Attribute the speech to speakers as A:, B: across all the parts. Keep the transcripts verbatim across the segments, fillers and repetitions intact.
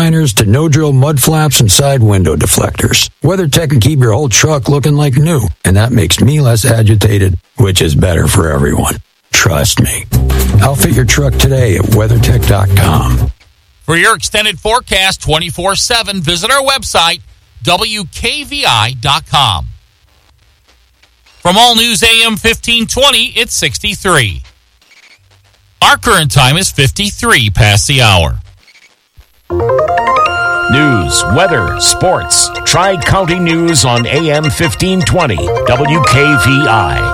A: liners to no-drill mud flaps and side window deflectors. WeatherTech can keep your whole truck looking like new, and that makes me less agitated, which is better for everyone. Trust me. Outfit your truck today at weathertech dot com.
B: For your extended forecast twenty-four seven, visit our website, W K V I dot com. From All News A M fifteen twenty, it's sixty-three. Our current time is fifty-three past the hour.
C: News, weather, sports. Tri-County News on A M fifteen twenty, W K V I.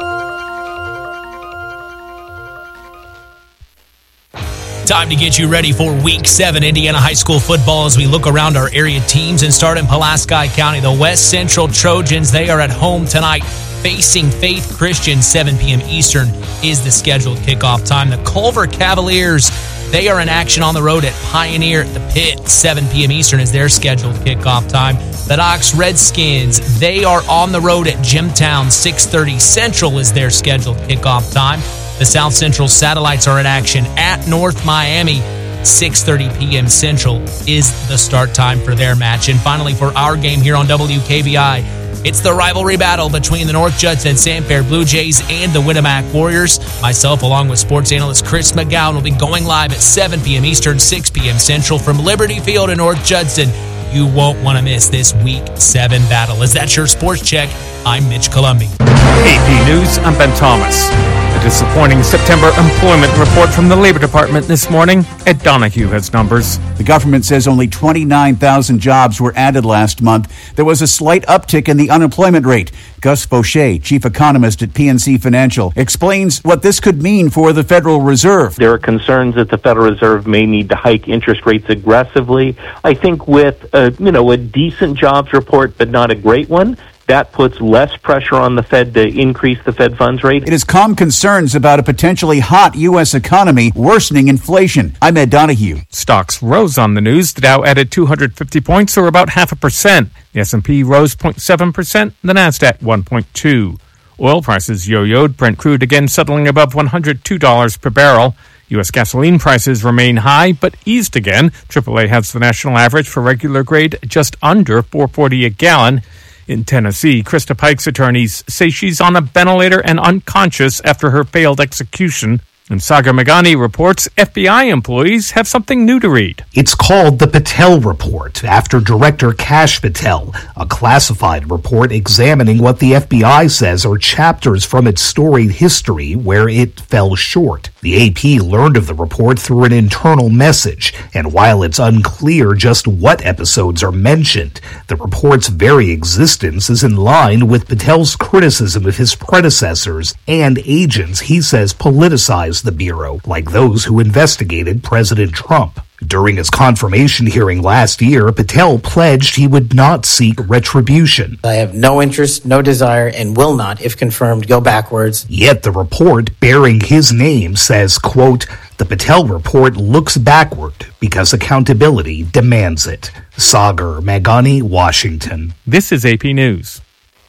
D: Time to get you ready for Week seven Indiana High School football as we look around our area teams and start in Pulaski County. The West Central Trojans, they are at home tonight facing Faith Christian. seven p.m. Eastern is the scheduled kickoff time. The Culver Cavaliers, they are in action on the road at Pioneer at the Pit. seven p.m. Eastern is their scheduled kickoff time. The Knox Redskins, they are on the road at Jimtown. six thirty Central is their scheduled kickoff time. The South Central Satellites are in action at North Miami. six thirty p.m. Central is the start time for their match. And finally, for our game here on W K V I, it's the rivalry battle between the North Judson Sanfair Blue Jays and the Winamac Warriors. Myself, along with sports analyst Chris McGowan, will be going live at seven p.m. Eastern, six p.m. Central from Liberty Field in North Judson. You won't want to miss this Week seven battle. Is that your sports check? I'm Mitch Columbi.
E: A P News, I'm Ben Thomas. A disappointing September employment report from the Labor Department this morning. Ed Donahue has numbers.
F: The government says only twenty-nine thousand jobs were added last month. There was a slight uptick in the unemployment rate. Gus Fauché, chief economist at P N C Financial, explains what this could mean for the Federal Reserve.
G: There are concerns that the Federal Reserve may need to hike interest rates aggressively. I think with a, you know, a decent jobs report, but not a great one, that puts less pressure on the Fed to increase the Fed funds rate.
F: It has calmed concerns about a potentially hot U S economy worsening inflation. I'm Ed Donahue.
E: Stocks rose on the news. The Dow added two hundred fifty points, or about half a percent. The S and P rose zero point seven percent, the NASDAQ one point two. Oil prices yo-yoed, Brent crude again settling above one hundred two dollars per barrel. U S gasoline prices remain high, but eased again. triple A has the national average for regular grade just under four forty a gallon. In Tennessee, Krista Pike's attorneys say she's on a ventilator and unconscious after her failed execution. And Sagar Meghani reports F B I employees have something new to read.
H: It's called the Patel Report, after Director Kash Patel, a classified report examining what the F B I says are chapters from its storied history where it fell short. The A P learned of the report through an internal message, and while it's unclear just what episodes are mentioned, the report's very existence is in line with Patel's criticism of his predecessors and agents he says politicized the Bureau, like those who investigated President Trump. During his confirmation hearing last year, Patel pledged he would not seek retribution.
I: I have no interest, no desire, and will not, if confirmed, go backwards.
H: Yet the report bearing his name says, quote, the Patel Report looks backward because accountability demands it. Sagar Meghani, Washington.
E: This is A P News.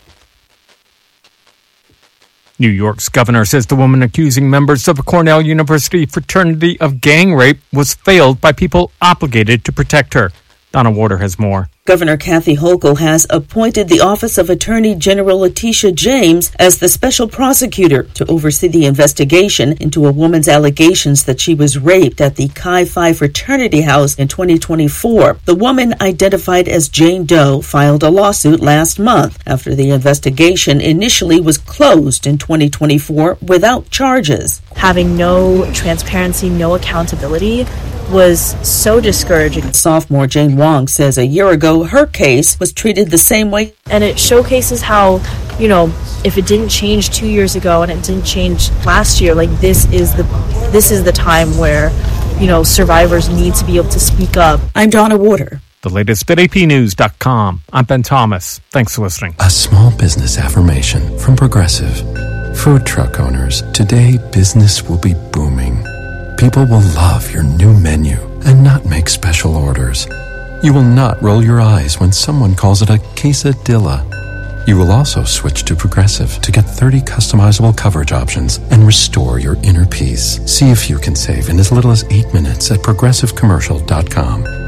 E: New York's governor says the woman accusing members of a Cornell University fraternity of gang rape was failed by people obligated to protect her. Donna Warder has more.
J: Governor Kathy Hochul has appointed the Office of Attorney General Letitia James as the special prosecutor to oversee the investigation into a woman's allegations that she was raped at the Chi Phi fraternity house in twenty twenty-four. The woman, identified as Jane Doe, filed a lawsuit last month after the investigation initially was closed in twenty twenty-four without charges.
K: Having no transparency, no accountability was so discouraging.
J: Sophomore Jane Wong says a year ago her case was treated the same way.
K: And it showcases how, you know, if it didn't change two years ago and it didn't change last year, like this is the this is the time where, you know, survivors need to be able to speak up.
J: I'm Donna Warder.
E: The latest at A P news dot com. I'm Ben Thomas. Thanks for listening.
L: A small business affirmation from Progressive. Food truck owners, today business will be booming. People will love your new menu and not make special orders. You will not roll your eyes when someone calls it a quesadilla. You will also switch to Progressive to get thirty customizable coverage options and restore your inner peace. See if you can save in as little as eight minutes at progressive commercial dot com.